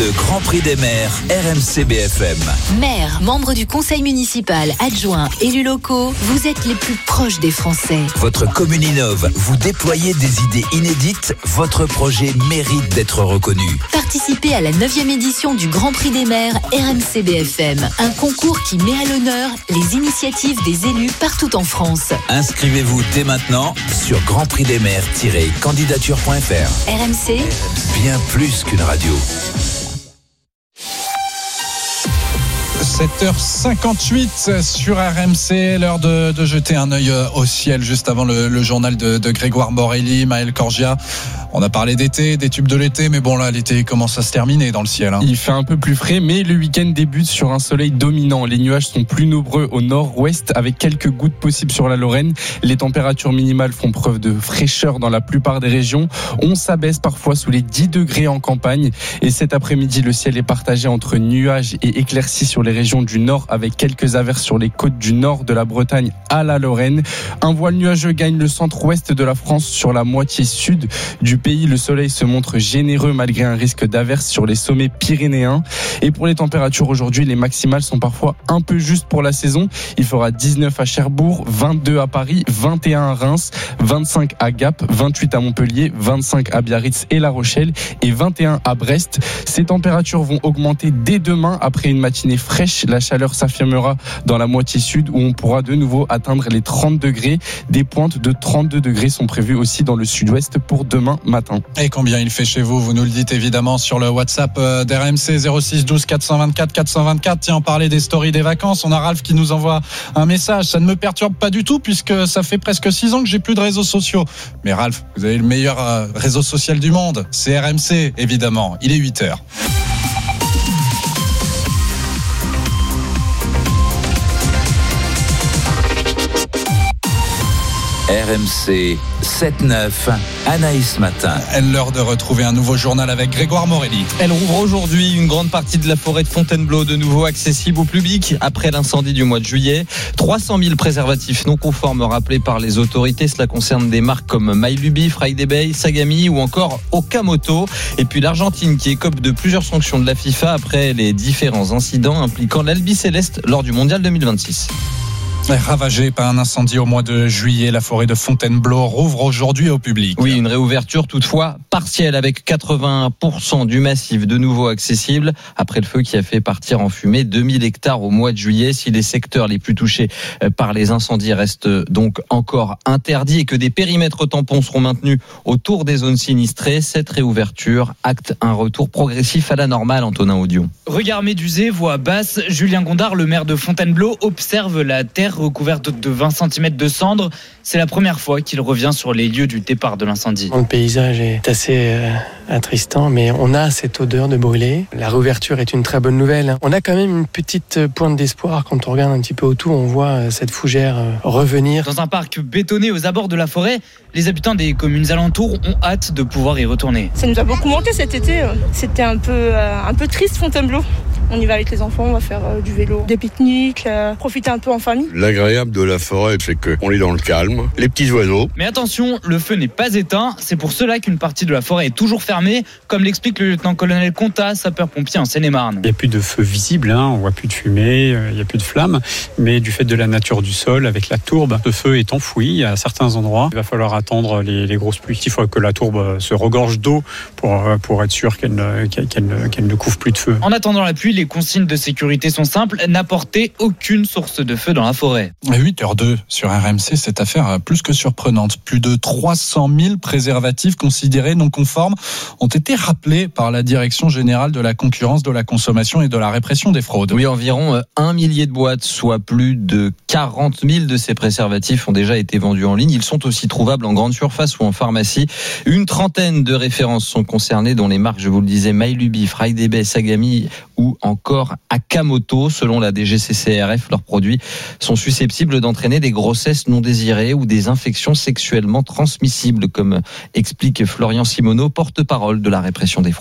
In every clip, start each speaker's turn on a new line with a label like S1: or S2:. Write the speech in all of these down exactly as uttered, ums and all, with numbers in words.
S1: Le Grand Prix des maires, R M C B F M.
S2: Maires, membres du conseil municipal, adjoints, élus locaux, vous êtes les plus proches des Français.
S1: Votre commune innove, vous déployez des idées inédites, votre projet mérite d'être reconnu.
S2: Participez à la neuvième édition du Grand Prix des maires R M C B F M, un concours qui met à l'honneur les initiatives des élus partout en France.
S1: Inscrivez-vous dès maintenant sur grand prix des maires tiret candidature point f r.
S2: R M C,
S1: bien plus qu'une radio.
S3: sept heures cinquante-huit sur R M C, l'heure de, de jeter un œil au ciel juste avant le, le journal de, de Grégoire Morelli, Maël Corgia. On a parlé d'été, des tubes de l'été, mais bon là l'été commence à se terminer dans le ciel. Hein.
S4: Il fait un peu plus frais, mais le week-end débute sur un soleil dominant. Les nuages sont plus nombreux au nord-ouest avec quelques gouttes possibles sur la Lorraine. Les températures minimales font preuve de fraîcheur dans la plupart des régions. On s'abaisse parfois sous les dix degrés en campagne. Et cet après-midi, le ciel est partagé entre nuages et éclaircies sur les régions du nord avec quelques averses sur les côtes du nord de la Bretagne à la Lorraine. Un voile nuageux gagne le centre-ouest de la France sur la moitié sud du pays. Le soleil se montre généreux malgré un risque d'averses sur les sommets pyrénéens. Et pour les températures aujourd'hui, les maximales sont parfois un peu justes pour la saison. Il fera dix-neuf à Cherbourg, vingt-deux à Paris, vingt et un à Reims, vingt-cinq à Gap, vingt-huit à Montpellier, vingt-cinq à Biarritz et La Rochelle et vingt et un à Brest. Ces températures vont augmenter dès demain après une matinée fraîche. La chaleur s'affirmera dans la moitié sud où on pourra de nouveau atteindre les trente degrés. Des pointes de trente-deux degrés sont prévues aussi dans le sud-ouest pour demain matin.
S3: Et combien il fait chez vous? Vous nous le dites évidemment sur le WhatsApp d'R M C zéro six douze quatre cent vingt-quatre quatre cent vingt-quatre. Tiens, on parlait des stories des vacances. On a Ralph qui nous envoie un message. Ça ne me perturbe pas du tout puisque ça fait presque six ans que j'ai plus de réseaux sociaux. Mais Ralph, vous avez le meilleur réseau social du monde. C'est R M C, évidemment. Il est huit heures.
S1: R M C sept neuf, Anaïs Matin.
S3: L'heure de retrouver un nouveau journal avec Grégoire Morelli.
S5: Elle rouvre aujourd'hui une grande partie de la forêt de Fontainebleau, de nouveau accessible au public après l'incendie du mois de juillet. trois cent mille préservatifs non conformes rappelés par les autorités. Cela concerne des marques comme MyLuby, Friday Bay, Sagami ou encore Okamoto. Et puis l'Argentine qui écope de plusieurs sanctions de la FIFA après les différents incidents impliquant l'Albi Céleste lors du mondial deux mille vingt-six.
S3: Ravagée par un incendie au mois de juillet, la forêt de Fontainebleau rouvre aujourd'hui au public.
S5: Oui, une réouverture toutefois partielle avec quatre-vingts pour cent du massif de nouveau accessible après le feu qui a fait partir en fumée deux mille hectares au mois de juillet. Si les secteurs les plus touchés par les incendies restent donc encore interdits et que des périmètres tampons seront maintenus autour des zones sinistrées, cette réouverture acte un retour progressif à la normale. Antonin Audion.
S6: Regard médusé, voix basse, Julien Gondard, le maire de Fontainebleau, observe la terre recouverte de vingt centimètres de cendres. C'est la première fois qu'il revient sur les lieux du départ de l'incendie.
S7: Le paysage est assez euh, attristant, mais on a cette odeur de brûlé. La réouverture est une très bonne nouvelle. On a quand même une petite pointe d'espoir quand on regarde un petit peu autour. On voit cette fougère euh, revenir.
S6: Dans un parc bétonné aux abords de la forêt, les habitants des communes alentours ont hâte de pouvoir y retourner.
S8: Ça nous a beaucoup manqué cet été. C'était un peu, euh, un peu triste Fontainebleau. On y va avec les enfants, on va faire euh, du vélo, des pique-niques, euh, profiter un peu en famille.
S9: L'agréable de la forêt, c'est qu'on est dans le calme, les petits oiseaux.
S6: Mais attention, le feu n'est pas éteint. C'est pour cela qu'une partie de la forêt est toujours fermée, comme l'explique le lieutenant-colonel Contat, sapeur-pompier en Seine-et-Marne.
S10: Il n'y a plus de feu visible, hein, on ne voit plus de fumée, euh, il n'y a plus de flammes, mais du fait de la nature du sol, avec la tourbe, le feu est enfoui à certains endroits. Il va falloir attendre les, les grosses pluies. Il faut que la tourbe se regorge d'eau pour, pour être sûr qu'elle ne, qu'elle, qu'elle, qu'elle ne couvre plus de feu.
S6: En attendant la pluie, les consignes de sécurité sont simples, n'apporter aucune source de feu dans la forêt.
S3: huit heures deux sur R M C, cette affaire plus que surprenante. Plus de trois cent mille préservatifs considérés non conformes ont été rappelés par la Direction générale de la concurrence, de la consommation et de la répression des fraudes.
S5: Oui, environ un millier de boîtes, soit plus de quarante mille de ces préservatifs ont déjà été vendus en ligne. Ils sont aussi trouvables en grande surface ou en pharmacie. Une trentaine de références sont concernées, dont les marques, je vous le disais, MyLuby, Friday Bay, Sagami ou encore Akamoto. Selon la D G C C R F, leurs produits sont susceptibles d'entraîner des grossesses non désirées ou des infections sexuellement transmissibles, comme explique Florian Simoneau, porte-parole de la répression des fraudes.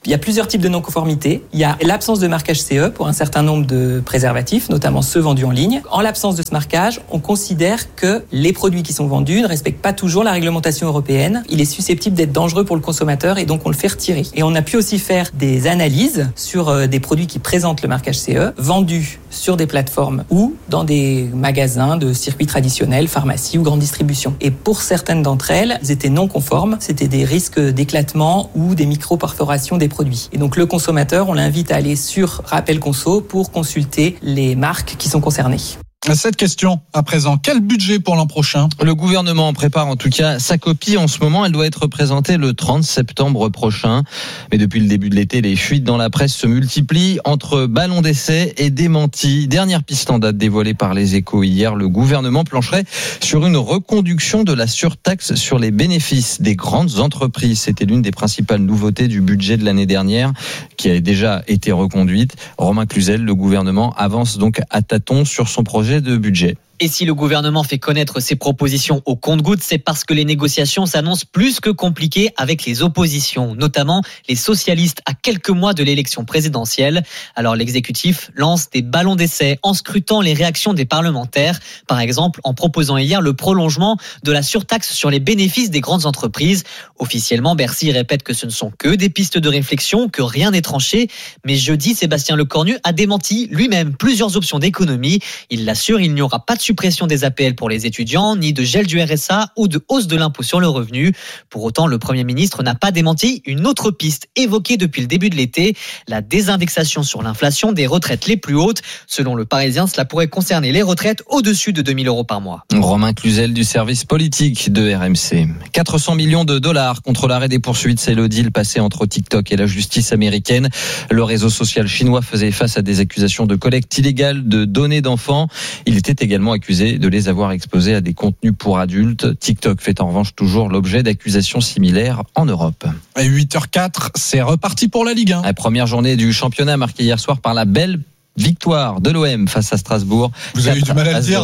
S11: Il y a plusieurs types de non-conformité. Il y a l'absence de marquage C E pour un certain nombre de préservatifs, notamment ceux vendus en ligne. En l'absence de ce marquage, on considère que les produits qui sont vendus ne respectent pas toujours la réglementation européenne. Il est susceptible d'être dangereux pour le consommateur et donc on le fait retirer. Et on a pu aussi faire des analyses sur des produits qui présentent le marquage C E, vendus sur des plateformes ou dans des magasins de circuits traditionnels, pharmacie ou grande distribution. Et pour certaines d'entre elles, elles étaient non conformes. C'était des risques d'éclatement ou des micro-perforations des produits. Et donc le consommateur, on l'invite à aller sur Rappel Conso pour consulter les marques qui sont concernées.
S3: Cette question à présent, quel budget pour l'an prochain ?
S5: Le gouvernement prépare en tout cas sa copie en ce moment. Elle doit être présentée le trente septembre prochain. Mais depuis le début de l'été, les fuites dans la presse se multiplient entre ballons d'essai et démentis. Dernière piste en date dévoilée par les Échos hier, le gouvernement plancherait sur une reconduction de la surtaxe sur les bénéfices des grandes entreprises. C'était l'une des principales nouveautés du budget de l'année dernière qui a déjà été reconduite. Romain Cluzel, le gouvernement avance donc à tâtons sur son projet de budget.
S12: Et si le gouvernement fait connaître ses propositions au compte-gouttes, c'est parce que les négociations s'annoncent plus que compliquées avec les oppositions, notamment les socialistes à quelques mois de l'élection présidentielle. Alors l'exécutif lance des ballons d'essai en scrutant les réactions des parlementaires, par exemple en proposant hier le prolongement de la surtaxe sur les bénéfices des grandes entreprises. Officiellement, Bercy répète que ce ne sont que des pistes de réflexion, que rien n'est tranché. Mais jeudi, Sébastien Lecornu a démenti lui-même plusieurs options d'économie. Il l'assure, il n'y aura pas de suppression des A P L pour les étudiants, ni de gel du R S A ou de hausse de l'impôt sur le revenu. Pour autant, le Premier ministre n'a pas démenti une autre piste évoquée depuis le début de l'été, la désindexation sur l'inflation des retraites les plus hautes. Selon le Parisien, cela pourrait concerner les retraites au-dessus de deux mille euros par mois.
S5: Romain Cluzel du service politique de R M C. quatre cents millions de dollars contre l'arrêt des poursuites, c'est le deal passé entre TikTok et la justice américaine. Le réseau social chinois faisait face à des accusations de collecte illégale de données d'enfants. Il était également accusé de les avoir exposés à des contenus pour adultes. TikTok fait en revanche toujours l'objet d'accusations similaires en Europe.
S3: À huit heures quatre, c'est reparti pour la Ligue un.
S5: La première journée du championnat marquée hier soir par la belle victoire de l'O M face à Strasbourg.
S3: Vous avez eu du mal à le dire.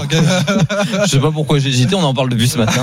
S5: Je sais pas pourquoi j'ai hésité, on en parle depuis ce matin.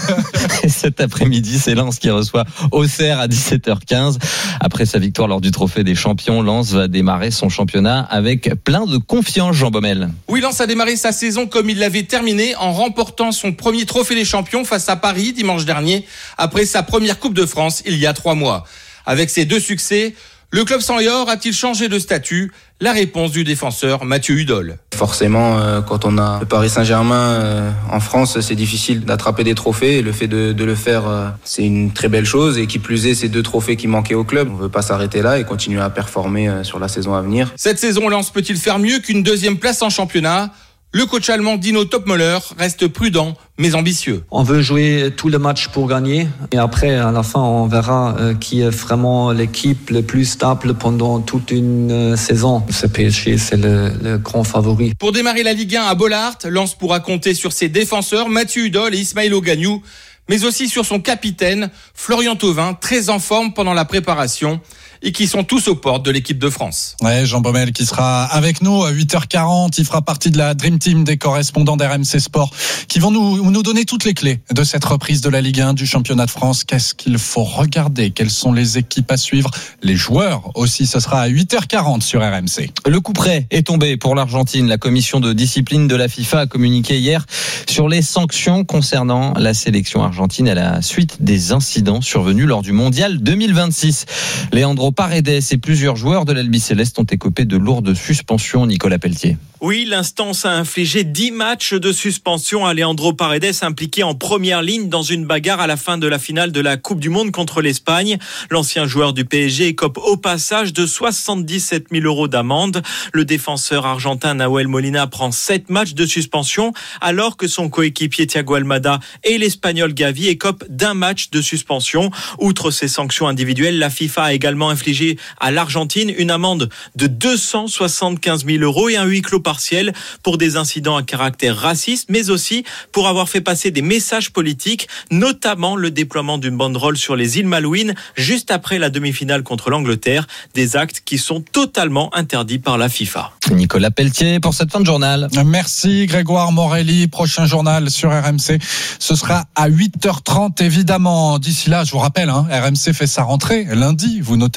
S5: Et cet après-midi, c'est Lens qui reçoit Auxerre à dix-sept heures quinze. Après sa victoire lors du Trophée des Champions, Lens va démarrer son championnat avec plein de confiance, Jean Baumel.
S13: Oui, Lens a démarré sa saison comme il l'avait terminée en remportant son premier Trophée des Champions face à Paris dimanche dernier, après sa première Coupe de France il y a trois mois. Avec ces deux succès, le club sans les or a-t-il changé de statut ? La réponse du défenseur Mathieu Hudol.
S14: Forcément, euh, quand on a le Paris Saint-Germain euh, en France, c'est difficile d'attraper des trophées. Et le fait de, de le faire, euh, c'est une très belle chose. Et qui plus est, c'est deux trophées qui manquaient au club. On ne veut pas s'arrêter là et continuer à performer euh, sur la saison à venir.
S13: Cette saison, Lens peut-il faire mieux qu'une deuxième place en championnat ? Le coach allemand Dino Topmöller reste prudent mais ambitieux.
S15: On veut jouer tous les matchs pour gagner et après à la fin on verra qui est vraiment l'équipe la plus stable pendant toute une saison. Ce P S G c'est le, le grand favori.
S13: Pour démarrer la Ligue un à Bollaert, Lens pourra compter sur ses défenseurs Mathieu Hudol et Ismaël Ogagnou, mais aussi sur son capitaine Florian Thauvin, très en forme pendant la préparation et qui sont tous aux portes de l'équipe de France.
S3: Ouais, Jean Baumel qui sera avec nous à huit heures quarante. Il fera partie de la Dream Team des correspondants d'R M C Sport qui vont nous, nous donner toutes les clés de cette reprise de la Ligue un, du championnat de France. Qu'est-ce qu'il faut regarder ? Quelles sont les équipes à suivre ? Les joueurs aussi, ce sera à huit heures quarante sur R M C.
S5: Le coup près est tombé pour l'Argentine. La commission de discipline de la FIFA a communiqué hier sur les sanctions concernant la sélection argentine à la suite des incidents survenus lors du mondial deux mille vingt-six. Leandro Paredes et plusieurs joueurs de l'Albiceleste ont écopé de lourdes suspensions. Nicolas Pelletier.
S16: Oui, l'instance a infligé dix matchs de suspension à Leandro Paredes, impliqué en première ligne dans une bagarre à la fin de la finale de la Coupe du Monde contre l'Espagne. L'ancien joueur du P S G écope au passage de soixante-dix-sept mille euros d'amende. Le défenseur argentin Nahuel Molina prend sept matchs de suspension, alors que son coéquipier Thiago Almada et l'Espagnol Gavi écopent d'un match de suspension. Outre ces sanctions individuelles, la FIFA a également infligé à l'Argentine une amende de deux cent soixante-quinze mille euros et un huis clos partiel pour des incidents à caractère raciste, mais aussi pour avoir fait passer des messages politiques, notamment le déploiement d'une banderole sur les îles Malouines juste après la demi-finale contre l'Angleterre, des actes qui sont totalement interdits par la FIFA.
S5: Nicolas Pelletier pour cette fin de journal.
S3: Merci Grégoire Morelli. Prochain journal sur R M C, ce sera à huit heures trente évidemment. D'ici là, je vous rappelle, hein, R M C fait sa rentrée lundi. Vous notez bien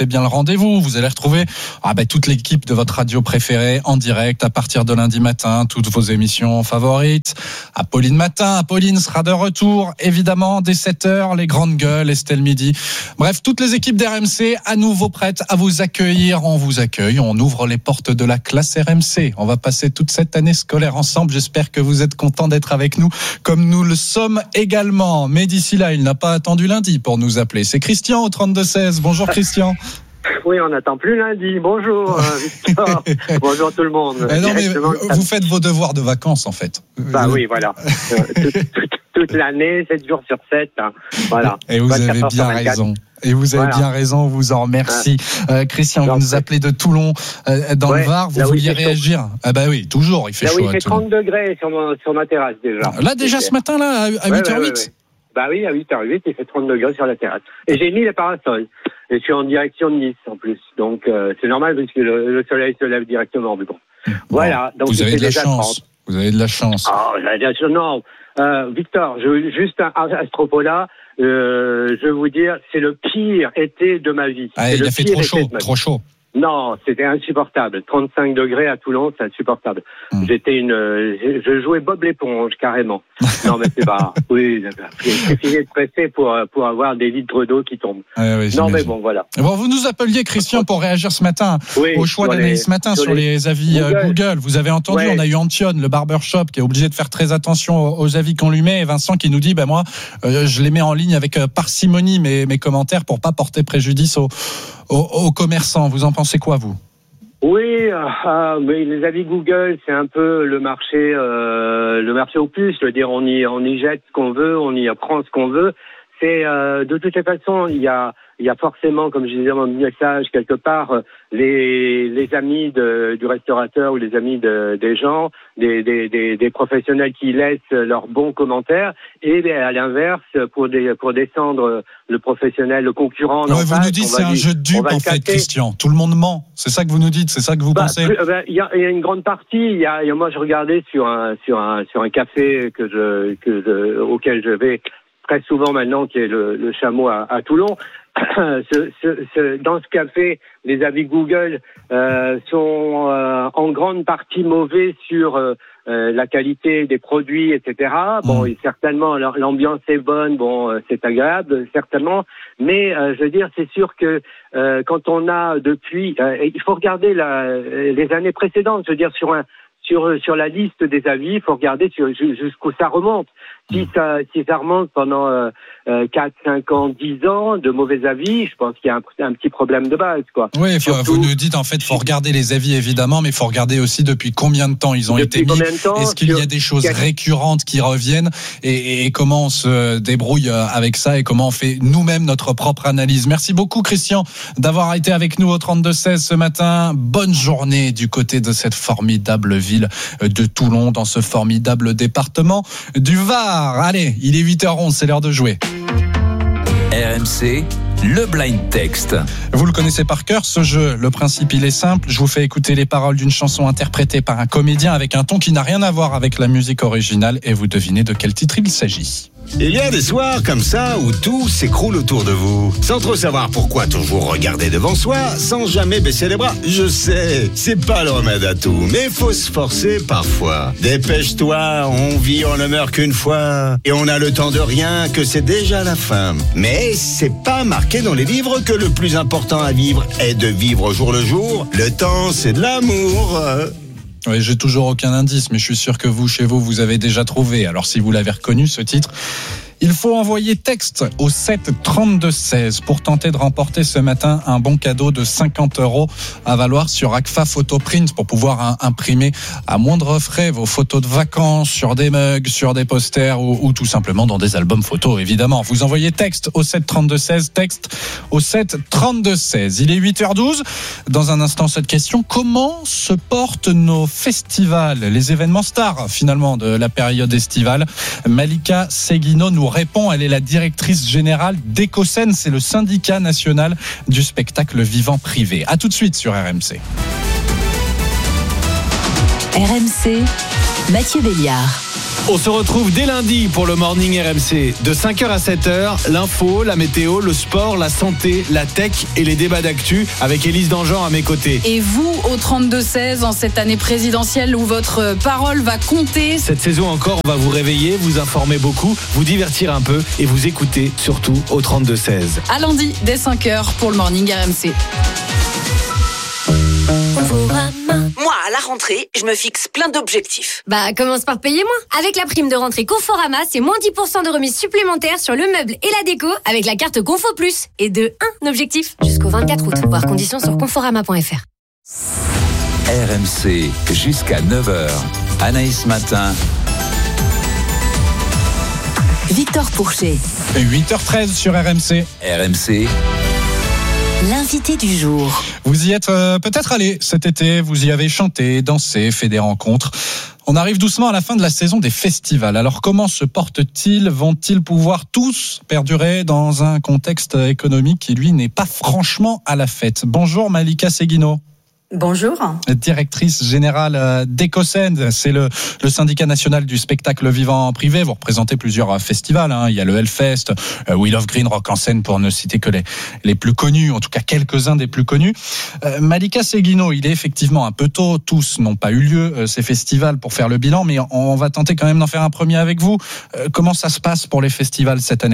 S3: bien le rendez-vous. Vous allez retrouver ah ben, toute l'équipe de votre radio préférée en direct à partir de lundi matin, toutes vos émissions favorites. Apolline Matin, Apolline sera de retour, évidemment, dès sept heures, les grandes gueules, Estelle Midi. Bref, toutes les équipes d'R M C à nouveau prêtes à vous accueillir. On vous accueille, on ouvre les portes de la classe R M C. On va passer toute cette année scolaire ensemble. J'espère que vous êtes contents d'être avec nous, comme nous le sommes également. Mais d'ici là, il n'a pas attendu lundi pour nous appeler. C'est Christian au trente-deux seize. Bonjour Christian.
S17: Oui, on n'attend plus lundi. Bonjour, euh, Victor. Bonjour tout le monde.
S3: Mais non, mais vous faites vos devoirs de vacances, en fait.
S17: Bah oui, voilà. Euh, toute, toute, toute l'année, sept jours sur sept. Hein. Voilà.
S3: Et vous avez bien raison. Et vous avez voilà. bien raison, on vous en remercie. Euh, Christian, vous nous appelez de Toulon, euh, dans ouais, le Var, vous vouliez réagir chaud. Ah bah oui, toujours, il fait
S17: là
S3: chaud
S17: oui, il
S3: à
S17: fait
S3: Toulon.
S17: trente degrés sur, mon, sur ma terrasse déjà.
S3: Là déjà ce matin, là, à huit heures huit
S17: ouais, ouais, ouais. Bah oui, à huit heures huit, il fait trente degrés sur la terrasse. Et j'ai mis les parasols. Et je suis en direction de Nice en plus. Donc euh, c'est normal parce que le, le soleil se lève directement. Mais bon. Bon, voilà. Donc
S3: vous avez de la chance. Vous avez de la chance.
S17: Ah, oh, non. Euh, Victor, je, juste à, à ce propos-là, euh, je vais vous dire, c'est le pire été de ma vie.
S3: Ah,
S17: c'est
S3: il
S17: le
S3: a fait trop chaud, trop chaud.
S17: Non, c'était insupportable. trente-cinq degrés à Toulon, c'est insupportable. Mmh. J'étais une, je jouais Bob l'éponge carrément. Non mais c'est pas. Oui, il suffisait de presser pour pour avoir des litres d'eau qui tombent.
S3: Ouais, ouais,
S17: non mais bon voilà.
S3: Bon, vous nous appeliez Christian pour réagir ce matin oui, au choix d'analyse ce matin sur, sur les, les avis Google. Google. Vous avez entendu, ouais. On a eu Antionne, le barbershop, qui est obligé de faire très attention aux avis qu'on lui met. Et Vincent qui nous dit, ben moi, euh, je les mets en ligne avec parcimonie mes mes commentaires pour pas porter préjudice aux aux, aux commerçants. Vous en pensez quoi, vous?
S17: Oui, euh, mais les avis Google, c'est un peu le marché, euh, le marché au plus. Je veux dire, on y, on y jette ce qu'on veut, on y apprend ce qu'on veut. C'est euh, de toutes les façons, il y a, il y a forcément, comme je disais dans mon message quelque part, les, les amis de, du restaurateur ou les amis de, des gens, des, des, des, des professionnels qui laissent leurs bons commentaires, et à l'inverse, pour, des, pour descendre le professionnel, le concurrent.
S3: Ouais, vous face, nous dites c'est un jeu de dupes en fait, Christian. Tout le monde ment. C'est ça que vous nous dites, c'est ça que vous
S17: bah,
S3: pensez.
S17: Il bah, y, y a une grande partie. Il y a, y a, moi, je regardais sur un, sur un, sur un café que je, que je, auquel je vais très souvent maintenant, qui est le, le Chameau à, à Toulon. ce, ce, ce, dans ce café, les avis Google euh, sont euh, en grande partie mauvais sur euh, euh, la qualité des produits, et cetera. Bon, et certainement, l'ambiance est bonne, bon, euh, c'est agréable, certainement. Mais euh, je veux dire, c'est sûr que euh, quand on a depuis, euh, il faut regarder la, les années précédentes. Je veux dire, sur un Sur, sur la liste des avis, il faut regarder sur, jusqu'où ça remonte. Si ça, si ça remonte pendant euh, quatre, cinq ans, dix ans de mauvais avis, je pense qu'il y a un, un petit problème de base, quoi.
S3: Oui, faut, Surtout, vous nous dites en fait, faut regarder les avis évidemment, mais il faut regarder aussi depuis combien de temps ils ont été mis. Est-ce qu'il y a des choses récurrentes qui reviennent et, et comment on se débrouille avec ça et comment on fait nous-mêmes notre propre analyse. Merci beaucoup Christian d'avoir été avec nous au trente-deux seize ce matin. Bonne journée du côté de cette formidable ville de Toulon, dans ce formidable département du Var. Allez, il est huit heures onze, c'est l'heure de jouer.
S1: R M C, le blind text.
S3: Vous le connaissez par cœur, ce jeu. Le principe, il est simple. Je vous fais écouter les paroles d'une chanson interprétée par un comédien avec un ton qui n'a rien à voir avec la musique originale et vous devinez de quel titre il s'agit.
S18: Il y a des soirs comme ça où tout s'écroule autour de vous. Sans trop savoir pourquoi toujours regarder devant soi, sans jamais baisser les bras. Je sais, c'est pas le remède à tout, mais faut se forcer parfois. Dépêche-toi, on vit, on ne meurt qu'une fois. Et on a le temps de rien, que c'est déjà la fin. Mais c'est pas marqué dans les livres que le plus important à vivre est de vivre au jour le jour. Le temps, c'est de l'amour.
S3: Oui, j'ai toujours aucun indice, mais je suis sûr que vous, chez vous, vous avez déjà trouvé. Alors, si vous l'avez reconnu, ce titre, il faut envoyer texte au sept trente-deux seize pour tenter de remporter ce matin un bon cadeau de cinquante euros à valoir sur Agfa Photoprint pour pouvoir imprimer à moindre frais vos photos de vacances sur des mugs, sur des posters ou, ou tout simplement dans des albums photos, évidemment. Vous envoyez texte au sept trente-deux seize, texte au sept trente-deux seize. Il est huit heures douze. Dans un instant, cette question: comment se portent nos festivals, les événements stars finalement de la période estivale? Malika Seguino nous répond. Elle est la directrice générale d'Ecoscène, c'est le syndicat national du spectacle vivant privé. À tout de suite sur R M C.
S2: R M C, Mathieu Béliard.
S19: On se retrouve dès lundi pour le Morning R M C. De cinq heures à sept heures, l'info, la météo, le sport, la santé, la tech et les débats d'actu avec Élise Dangean à mes côtés.
S20: Et vous, au trente-deux seize, en cette année présidentielle où votre parole va compter.
S19: Cette saison encore, on va vous réveiller, vous informer beaucoup, vous divertir un peu et vous écouter surtout au trente-deux seize.
S20: À lundi, dès cinq heures pour le Morning R M C.
S21: Moi, à la rentrée, je me fixe plein d'objectifs.
S22: Bah, commence par payer moins. Avec la prime de rentrée Conforama, c'est moins dix pour cent de remise supplémentaire sur le meuble et la déco avec la carte Confo Plus. Et de un objectif jusqu'au vingt-quatre août. Voir conditions sur conforama point f r.
S1: R M C, jusqu'à neuf heures. Anaïs Matin.
S2: Victor Pourchet.
S3: huit heures treize sur R M C.
S1: R M C.
S2: L'invité du jour.
S3: Vous y êtes euh, peut-être allé cet été, vous y avez chanté, dansé, fait des rencontres. On arrive doucement à la fin de la saison des festivals. Alors comment se portent-ils ? Vont-ils pouvoir tous perdurer dans un contexte économique qui, lui, n'est pas franchement à la fête ? Bonjour Malika Seguino.
S23: Bonjour.
S3: Directrice générale d'Ecocène, c'est le, le syndicat national du spectacle vivant privé. Vous représentez plusieurs festivals, hein. Il y a le Hellfest, euh, Wheel of Green, Rock en scène, pour ne citer que les, les plus connus, en tout cas quelques-uns des plus connus. Euh, Malika Seguino, il est effectivement un peu tôt, tous n'ont pas eu lieu, euh, ces festivals, pour faire le bilan, mais on, on va tenter quand même d'en faire un premier avec vous. Euh, comment ça se passe pour les festivals cette année ?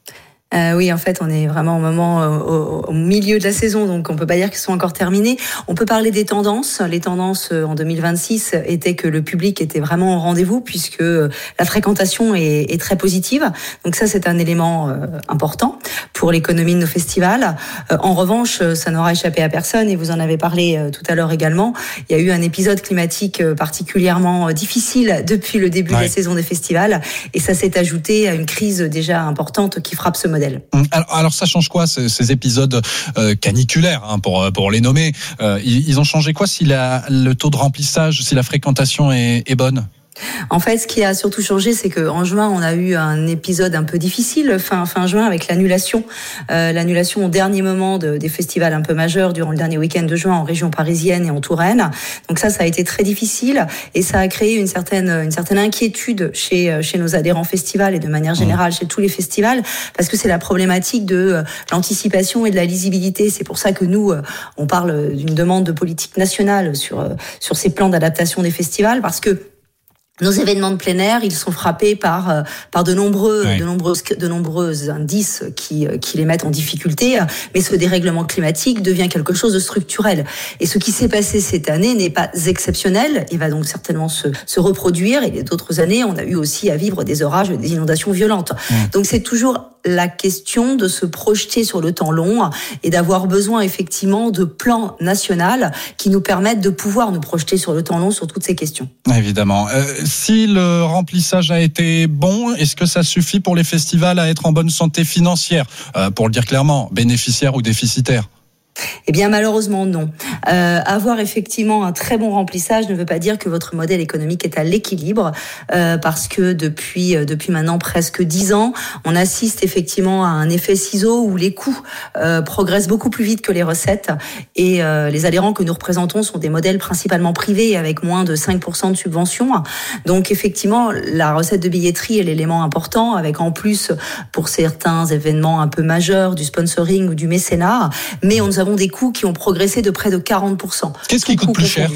S23: Euh, oui, en fait, on est vraiment au moment, euh, au, au milieu de la saison, donc on peut pas dire qu'ils sont encore terminés. On peut parler des tendances. Les tendances euh, en deux mille vingt-six étaient que le public était vraiment au rendez-vous, puisque euh, la fréquentation est, est très positive. Donc ça, c'est un élément euh, important pour l'économie de nos festivals. Euh, en revanche, ça n'aura échappé à personne, et vous en avez parlé euh, tout à l'heure également. Il y a eu un épisode climatique euh, particulièrement difficile depuis le début ouais. de la saison des festivals, et ça s'est ajouté à une crise déjà importante qui frappe ce modèle.
S3: Alors, alors ça change quoi ces, ces épisodes euh, caniculaires, hein, pour pour les nommer, euh, ils, ils ont changé quoi si la, le taux de remplissage, si la fréquentation est, est bonne ?
S23: En fait, ce qui a surtout changé, c'est que en juin, on a eu un épisode un peu difficile fin fin juin avec l'annulation, euh, l'annulation au dernier moment de, des festivals un peu majeurs durant le dernier week-end de juin en région parisienne et en Touraine. Donc ça, ça a été très difficile et ça a créé une certaine une certaine inquiétude chez chez nos adhérents festivals et de manière générale chez tous les festivals, parce que c'est la problématique de l'anticipation et de la lisibilité. C'est pour ça que nous, on parle d'une demande de politique nationale sur sur ces plans d'adaptation des festivals, parce que nos événements de plein air, ils sont frappés par euh, par de nombreux oui. de nombreuses de nombreux indices qui qui les mettent en difficulté, mais ce dérèglement climatique devient quelque chose de structurel. Et ce qui s'est passé cette année n'est pas exceptionnel, il va donc certainement se se reproduire, et d'autres années, on a eu aussi à vivre des orages et des inondations violentes. Mmh. Donc c'est toujours la question de se projeter sur le temps long et d'avoir besoin effectivement de plans nationaux qui nous permettent de pouvoir nous projeter sur le temps long sur toutes ces questions.
S3: Évidemment. Euh, si le remplissage a été bon, est-ce que ça suffit pour les festivals à être en bonne santé financière, euh, pour le dire clairement, bénéficiaire ou déficitaire ?
S23: Eh bien, malheureusement, non. Euh, avoir effectivement un très bon remplissage ne veut pas dire que votre modèle économique est à l'équilibre, euh, parce que depuis depuis maintenant presque dix ans, on assiste effectivement à un effet ciseau où les coûts euh, progressent beaucoup plus vite que les recettes, et euh, les adhérents que nous représentons sont des modèles principalement privés avec moins de cinq pour cent de subventions. Donc, effectivement, la recette de billetterie est l'élément important, avec en plus, pour certains événements un peu majeurs, du sponsoring ou du mécénat, mais on nous avons des coûts qui ont progressé de près de quarante pour cent.
S3: Qu'est-ce qui coûte plus cher ?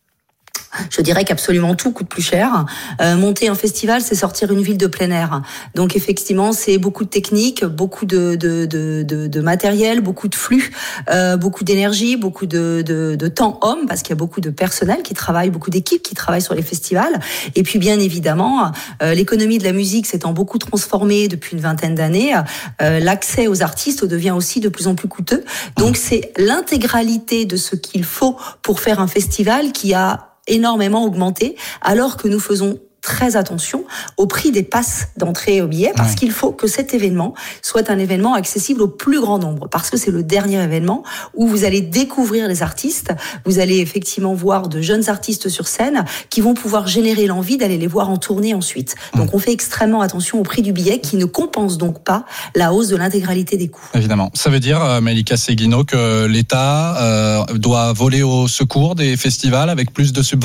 S23: Je dirais qu'absolument tout coûte plus cher. Euh, monter un festival, c'est sortir une ville de plein air. Donc effectivement, c'est beaucoup de techniques, beaucoup de de de de, de matériel, beaucoup de flux, euh, beaucoup d'énergie, beaucoup de de, de temps homme, parce qu'il y a beaucoup de personnel qui travaille, beaucoup d'équipes qui travaillent sur les festivals. Et puis bien évidemment, euh, l'économie de la musique s'étant beaucoup transformée depuis une vingtaine d'années, euh, l'accès aux artistes devient aussi de plus en plus coûteux. Donc c'est l'intégralité de ce qu'il faut pour faire un festival qui a énormément augmenté, alors que nous faisons très attention au prix des passes d'entrée au billet, parce ouais. qu'il faut que cet événement soit un événement accessible au plus grand nombre, parce que c'est le dernier événement où vous allez découvrir les artistes, vous allez effectivement voir de jeunes artistes sur scène qui vont pouvoir générer l'envie d'aller les voir en tournée ensuite. Donc mmh. on fait extrêmement attention au prix du billet, qui ne compense donc pas la hausse de l'intégralité des coûts.
S3: Évidemment. Ça veut dire, euh, Malika Seguino, que l'État euh, doit voler au secours des festivals avec plus de subventions ?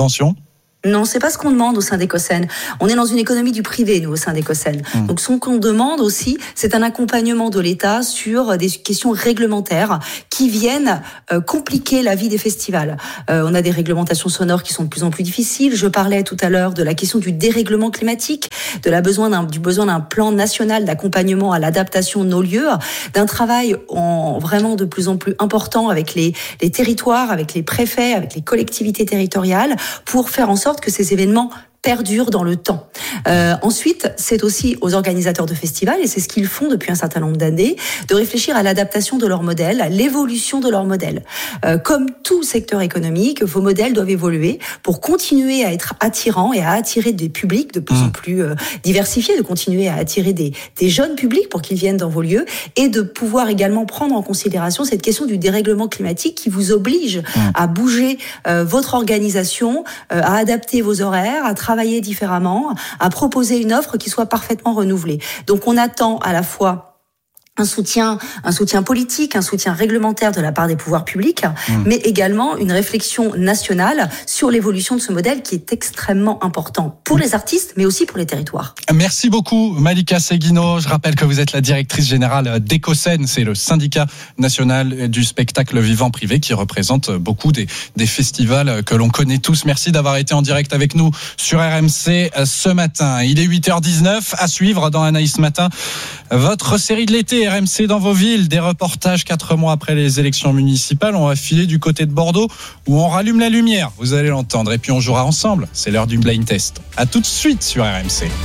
S23: Non, c'est pas ce qu'on demande au sein d'Ecosen. On est dans une économie du privé, nous, au sein d'Ecosen. Mmh. Donc, ce qu'on demande aussi, c'est un accompagnement de l'État sur des questions réglementaires qui viennent euh, compliquer la vie des festivals. Euh, on a des réglementations sonores qui sont de plus en plus difficiles. Je parlais tout à l'heure de la question du dérèglement climatique, de la besoin d'un, du besoin d'un plan national d'accompagnement à l'adaptation de nos lieux, d'un travail en, vraiment de plus en plus important avec les, les territoires, avec les préfets, avec les collectivités territoriales, pour faire en sorte que ces événements perdure dans le temps. Euh, ensuite, c'est aussi aux organisateurs de festivals, et c'est ce qu'ils font depuis un certain nombre d'années, de réfléchir à l'adaptation de leur modèle, à l'évolution de leur modèle. Euh, comme tout secteur économique, vos modèles doivent évoluer pour continuer à être attirants et à attirer des publics de plus mmh. en plus euh, diversifiés, de continuer à attirer des, des jeunes publics pour qu'ils viennent dans vos lieux, et de pouvoir également prendre en considération cette question du dérèglement climatique qui vous oblige mmh. à bouger euh, votre organisation, euh, à adapter vos horaires, à travailler travailler différemment, à proposer une offre qui soit parfaitement renouvelée. Donc on attend à la fois un soutien, un soutien politique, un soutien réglementaire de la part des pouvoirs publics, mmh. mais également une réflexion nationale sur l'évolution de ce modèle qui est extrêmement important pour les artistes, mais aussi pour les territoires.
S3: Merci beaucoup, Malika Seguino. Je rappelle que vous êtes la directrice générale d'Ecosen, c'est le syndicat national du spectacle vivant privé qui représente beaucoup des, des festivals que l'on connaît tous. Merci d'avoir été en direct avec nous sur R M C ce matin. Il est huit heures dix-neuf, à suivre dans Anaïs Matin, votre série de l'été R M C dans vos villes, des reportages quatre mois après les élections municipales. On va filer du côté de Bordeaux où on rallume la lumière, vous allez l'entendre, et puis on jouera ensemble. C'est l'heure du blind test. À tout de suite sur R M C.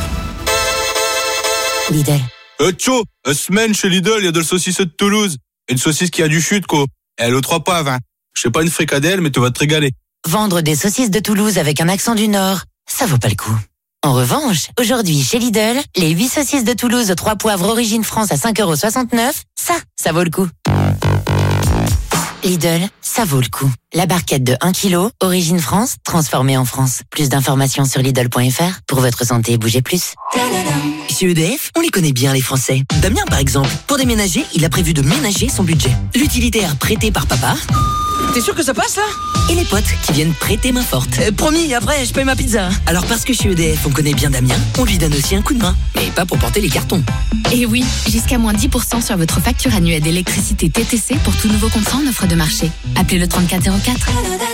S4: Lidl.
S7: Euh, tcho, une semaine chez Lidl, il y a de la saucisse de Toulouse. Une saucisse qui a du chute, quoi. Elle aux trois poivres, hein. Je sais pas une fricadelle, mais tu vas te régaler.
S4: Vendre des saucisses de Toulouse avec un accent du Nord, ça vaut pas le coup. En revanche, aujourd'hui chez Lidl, les huit saucisses de Toulouse aux trois poivres origine France à cinq euros soixante-neuf, ça, ça vaut le coup. Lidl, ça vaut le coup. La barquette de un kilo, origine France, transformée en France. Plus d'informations sur Lidl point F R. Pour votre santé, bougez plus.
S8: Chez E D F, on les connaît bien les Français. Damien par exemple, pour déménager, il a prévu de ménager son budget. L'utilitaire prêté par papa. T'es sûr que ça passe là? Et les potes qui viennent prêter main forte. Euh, promis, après je paye ma pizza. Alors parce que chez E D F on connaît bien Damien, on lui donne aussi un coup de main. Mais pas pour porter les cartons.
S24: Et oui, jusqu'à moins dix pour cent sur votre facture annuelle d'électricité T T C pour tout nouveau contrat en offre de marché. Appelez le trente-quatre zéro quatre.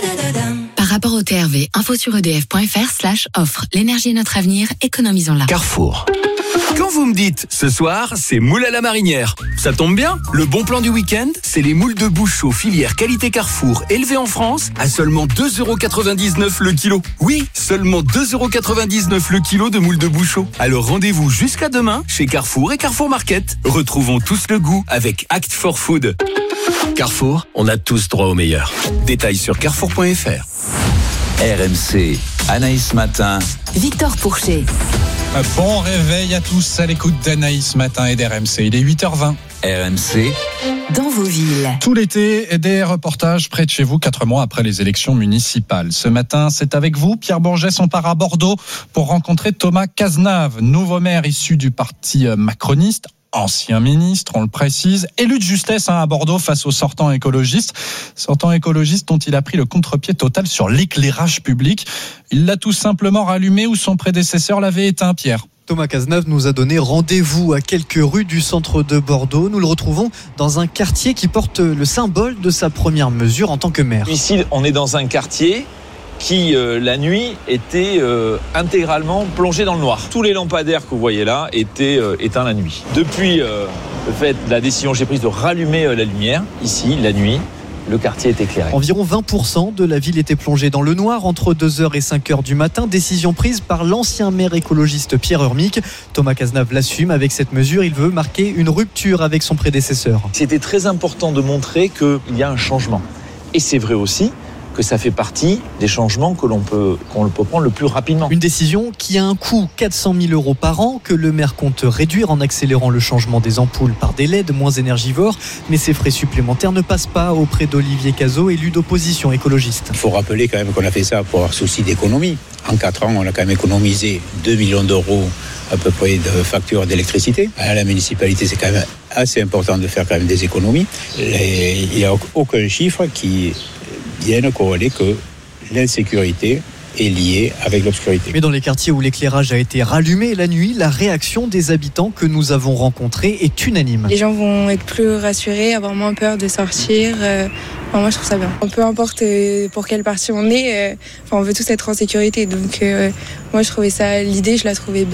S24: Par rapport au T R V, info sur edf point F R slash offre. L'énergie est notre avenir, économisons-la.
S25: Carrefour. Quand vous me dites, ce soir, c'est moule à la marinière. Ça tombe bien, le bon plan du week-end, c'est les moules de Bouchot, filière qualité Carrefour, élevées en France, à seulement deux euros quatre-vingt-dix-neuf le kilo. Oui, seulement deux euros quatre-vingt-dix-neuf le kilo de moules de Bouchot. Alors rendez-vous jusqu'à demain, chez Carrefour et Carrefour Market. Retrouvons tous le goût avec Act for Food. Carrefour, on a tous droit au meilleur. Détails sur carrefour point F R.
S1: R M C, Anaïs Matin,
S24: Victor Pourchet.
S3: Bon réveil à tous à l'écoute d'Anaïs Matin et d'R M C. Il est huit heures vingt.
S1: R M C.
S24: Dans vos villes.
S3: Tout l'été, des reportages près de chez vous, quatre mois après les élections municipales. Ce matin, c'est avec vous, Pierre Bourgès, on part à Bordeaux pour rencontrer Thomas Cazenave, nouveau maire issu du parti macroniste. Ancien ministre, on le précise, élu de justesse hein, à Bordeaux face aux sortants écologistes. Sortants écologistes dont il a pris le contre-pied total sur l'éclairage public. Il l'a tout simplement rallumé où son prédécesseur l'avait éteint, Pierre.
S26: Thomas Cazenave nous a donné rendez-vous à quelques rues du centre de Bordeaux. Nous le retrouvons dans un quartier qui porte le symbole de sa première mesure en tant que maire.
S27: Ici, on est dans un quartier qui, euh, la nuit, était euh, intégralement plongé dans le noir. Tous les lampadaires que vous voyez là étaient euh, éteints la nuit. Depuis euh, le fait, la décision que j'ai prise de rallumer euh, la lumière, ici, la nuit, le quartier est éclairé.
S26: Environ vingt pour cent de la ville était plongée dans le noir entre deux heures et cinq heures du matin. Décision prise par l'ancien maire écologiste Pierre Urmic. Thomas Cazenave l'assume. Avec cette mesure, il veut marquer une rupture avec son prédécesseur.
S27: C'était très important de montrer qu'il y a un changement. Et c'est vrai aussi que ça fait partie des changements que l'on peut, qu'on peut prendre le plus rapidement.
S26: Une décision qui a un coût quatre cent mille euros par an, que le maire compte réduire en accélérant le changement des ampoules par des L E D moins énergivores. Mais ces frais supplémentaires ne passent pas auprès d'Olivier Cazot, élu d'opposition écologiste.
S28: Il faut rappeler quand même qu'on a fait ça pour avoir souci d'économie. En quatre ans, on a quand même économisé deux millions d'euros à peu près de factures d'électricité. À la municipalité, c'est quand même assez important de faire quand même des économies. Et il n'y a aucun chiffre qui viennent corréler que l'insécurité est lié avec l'obscurité.
S26: Mais dans les quartiers où l'éclairage a été rallumé la nuit, la réaction des habitants que nous avons rencontrés est unanime.
S6: Les gens vont être plus rassurés, avoir moins peur de sortir. Euh, enfin, moi, je trouve ça bien. Peu importe euh, pour quelle partie on est, euh, enfin, on veut tous être en sécurité. Donc, euh, moi, je trouvais ça, l'idée, je la trouvais bien.